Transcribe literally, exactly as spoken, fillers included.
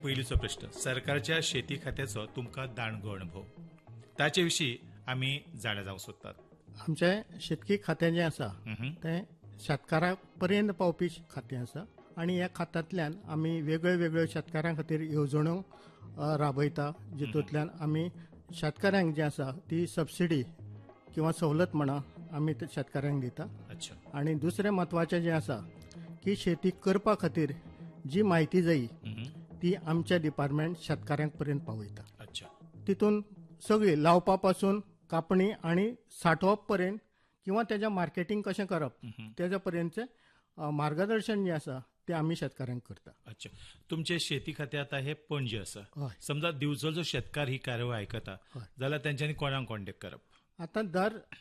पहिलीचो प्रश्न, सरकारच्या शेती खात्याचो तुमकां दाणगो अनुभव ताचे विशीं आमी जाणा जावंक सोदतात. आमचे शेतकी खातें जें आसा तें शेतकारा पर्यंत पावपी खातें आसा आनी ह्या खात्यांतल्यान आमी वेगळ्यो वेगळ्यो शेतकारां खातीर येवजण्यो अ, राबयता, जितूंतल्यान आमी शेतकाऱ्यांक जें आसा ती सबसिडी किंवा सवलत म्हणा आमी ते शेतकाऱ्यांक दिता. अच्छा. आनी दुसरें म्हत्वाचें जें आसा की शेती करपा खातीर जी म्हायती जायी ती आमचे डिपार्टमेंट शेतकाऱ्यांक पर्यंत पावयता. अच्छा. तितून सगळी लावपा पासून कापणी आनी साठोवप पर्यंत किंवा तेजें मार्केटिंग कशें करप तेजे पर्यंतचें अ, मार्गदर्शन जें आसा तें आमी शेतकाऱ्यांक करता. अच्छा. तुमचे शेती खातें आतां हे पणजे आसा. हय. समजा दिवचो जो शेतकार ही कार्यावळ आयकता हय. जाल्यार तेंच्यांनी कोणाक कॉन्टॅक्ट करप? आतां दर